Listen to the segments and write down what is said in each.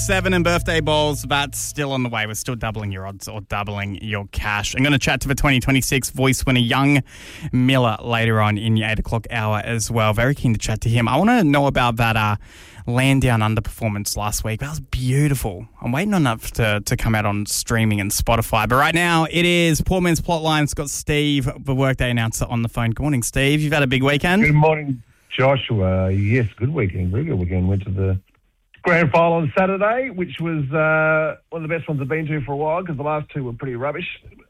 7 and birthday balls, that's still on the way. We're still doubling your odds or doubling your cash. I'm going to chat to the 2026 voice winner, Young Miller, later on in your 8 o'clock hour as well. Very keen to chat to him. I want to know about that Land Down Under performance last week. That was beautiful. I'm waiting on that to come out on streaming and Spotify. But right now, it is Poor Man's Plotline. It's got Steve, the Workday announcer, on the phone. Good morning, Steve. You've had a big weekend? Good morning, Joshua. Yes, good weekend. Very good weekend. Went to the grand final on Saturday, which was one of the best ones I've been to for a while because the last two were pretty rubbish,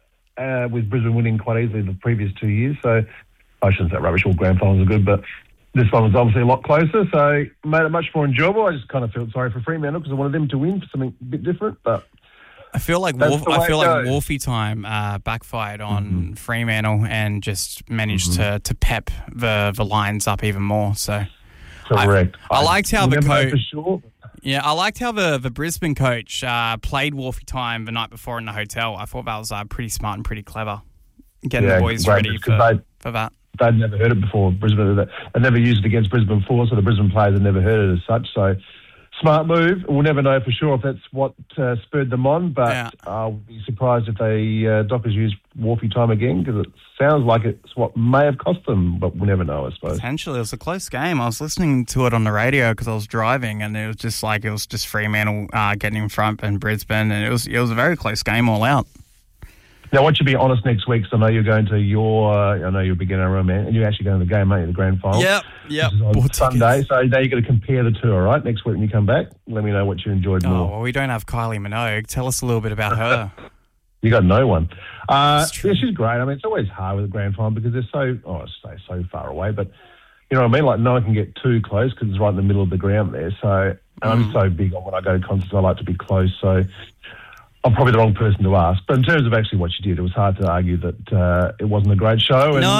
with Brisbane winning quite easily the previous 2 years. So I shouldn't say rubbish, all grand finals are good, but this one was obviously a lot closer, so made it much more enjoyable. I just kind of felt sorry for Fremantle because I wanted them to win for something a bit different, but I feel like Wolfie time backfired on Fremantle and just managed to pep the Lions up even more. So correct. I liked how the coach. For sure. Yeah, I liked how the Brisbane coach played Wolfie time the night before in the hotel. I thought that was pretty smart and pretty clever, getting the boys ready for that. They'd never heard it before. Brisbane, they never used it against Brisbane before, so the Brisbane players had never heard it as such. So smart move. We'll never know for sure if that's what spurred them on, but I'll be surprised if they Dockers use Wolfie time again because it sounds like it's what may have cost them, but we'll never know, I suppose. Potentially. It was a close game. I was listening to it on the radio because I was driving, and it was just Fremantle getting in front and Brisbane, and it was a very close game all out. Now, what should be honest next week, so I know you're going to I know you're a big NRL man, and you're actually going to the game, aren't you, the grand final? Yep. On Sunday, so now you've got to compare the two, all right? Next week when you come back, let me know what you enjoyed more. Oh, well, we don't have Kylie Minogue. Tell us a little bit about her. You got no one. Yeah, she's great. I mean, it's always hard with the grand final because they're so far away, but you know what I mean? Like, no one can get too close because it's right in the middle of the ground there. So I'm so big on when I go to concerts, I like to be close, so I'm probably the wrong person to ask. But in terms of actually what you did, it was hard to argue that it wasn't a great show. And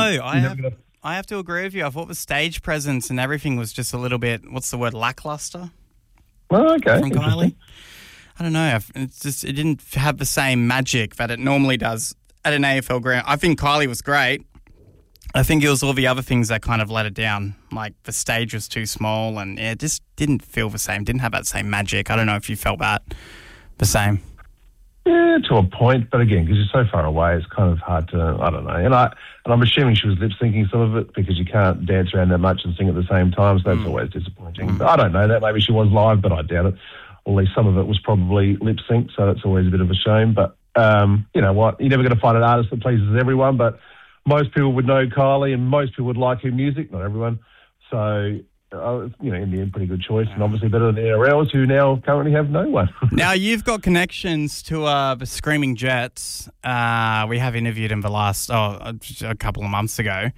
I have to agree with you. I thought the stage presence and everything was just a little bit, lackluster? Oh, okay. From Kylie. I don't know. It didn't have the same magic that it normally does at an AFL ground. I think Kylie was great. I think it was all the other things that kind of let it down. Like the stage was too small and it just didn't feel the same. Didn't have that same magic. I don't know if you felt that the same. Yeah, to a point, but again, because you're so far away, it's kind of hard to, I don't know. And I'm assuming she was lip syncing some of it because you can't dance around that much and sing at the same time, so that's always disappointing. But I don't know that. Maybe she was live, but I doubt it. Or at least some of it was probably lip synced, so that's always a bit of a shame. But you know what? You're never going to find an artist that pleases everyone, but most people would know Kylie and most people would like her music, not everyone. So in the end, pretty good choice, and obviously better than the NRLs, who now currently have no one. Now, you've got connections to the Screaming Jets. We have interviewed him a couple of months ago.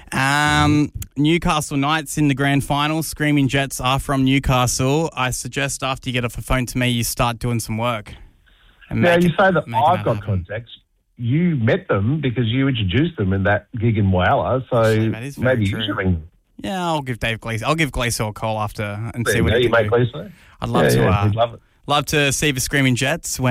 Newcastle Knights in the grand final. Screaming Jets are from Newcastle. I suggest after you get off the phone to me, you start doing some work. Now, you say that I've got contacts. You met them because you introduced them in that gig in Wowler, so maybe you should ring them. Yeah, I'll give Dave Gleeson. I'll give Gleeson a call after and see what you he can make do. Gleeson. I'd love to. He'd love it. Love to see the Screaming Jets when